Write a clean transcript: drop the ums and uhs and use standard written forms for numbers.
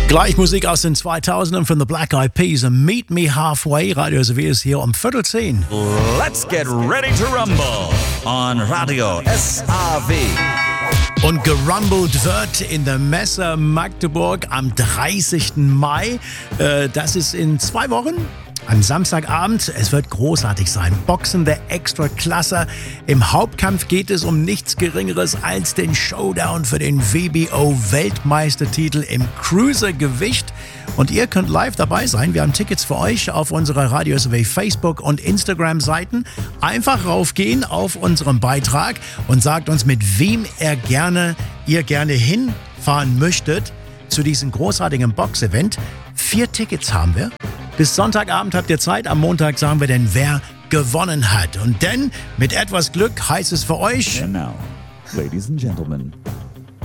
Gleich Musik aus den 2000ern von The Black Eyed Peas und Meet Me Halfway. Radio SW ist hier um 9:15. Let's get ready to rumble on Radio SAW. Und gerumbelt wird in der Messe Magdeburg am 30. Mai. Das ist in 2 Wochen. Am Samstagabend, es wird großartig sein. Boxen der Extraklasse. Im Hauptkampf geht es um nichts Geringeres als den Showdown für den WBO-Weltmeistertitel im Cruisergewicht. Und ihr könnt live dabei sein. Wir haben Tickets für euch auf unserer Radio SW Facebook- und Instagram-Seiten. Einfach raufgehen auf unseren Beitrag und sagt uns, mit wem ihr gerne hinfahren möchtet zu diesem großartigen Boxevent. 4 Tickets haben wir. Bis Sonntagabend habt ihr Zeit. Am Montag sagen wir dann, wer gewonnen hat. Und denn mit etwas Glück heißt es für euch... And now, ladies and gentlemen,